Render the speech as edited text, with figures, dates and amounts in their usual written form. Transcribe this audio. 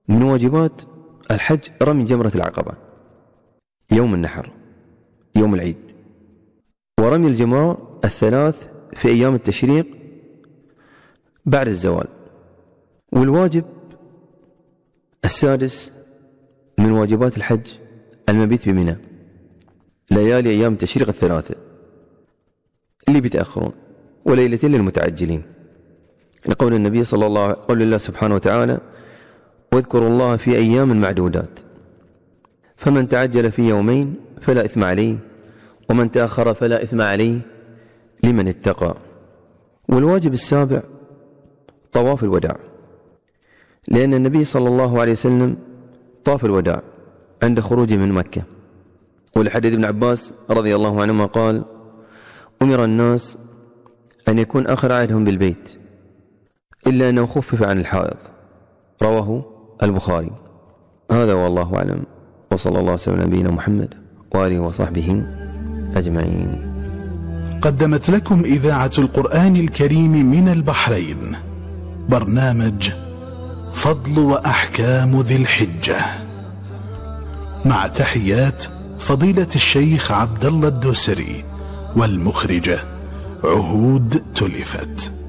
من واجبات الحج رمي جمرة العقبة يوم النحر يوم العيد، ورمي الجمار الثلاث في أيام التشريق بعد الزوال. والواجب السادس من واجبات الحج المبيت بمنى ليالي أيام التشريق الثلاثة اللي بيتأخرون، وليلتين للمتعجلين، لقول النبي صلى الله عليه وسلم قول الله سبحانه وتعالى واذكروا الله في أيام معدودات فمن تعجل في يومين فلا إثم عليه ومن تأخر فلا إثم عليه لمن اتقى. والواجب السابع طواف الوداع، لأن النبي صلى الله عليه وسلم طاف الوداع عند خروجه من مكة، ولحديث ابن عباس رضي الله عنهما قال أمر الناس أن يكون آخر عهدهم بالبيت إلا أنه خفف عن الحائض، رواه البخاري. هذا والله أعلم، وصلى الله وسلم على نبينا محمد وآله وصحبه أجمعين. قدمت لكم إذاعة القرآن الكريم من البحرين برنامج فضل وأحكام ذي الحجة، مع تحيات فضيلة الشيخ عبد الله الدوسري، والمخرجة عهود تلفت.